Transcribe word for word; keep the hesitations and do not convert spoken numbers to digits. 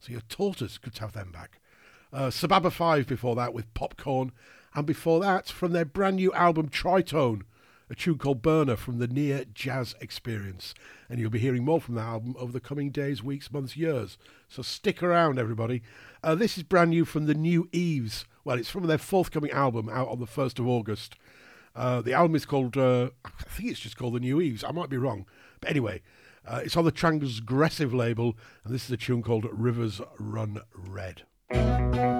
So your Tortoise, good to have them back. Uh, Sababa five before that with Popcorn. And before that, from their brand new album Tritone, a tune called Burner from the Near Jazz Experience. And you'll be hearing more from that album over the coming days, weeks, months, years. So stick around, everybody. Uh, this is brand new from the New Eves. Well, it's from their forthcoming album out on the first of August. Uh, the album is called, uh, I think it's just called The New Eves. I might be wrong. But anyway, uh, it's on the Transgressive label, and this is a tune called Rivers Run Red.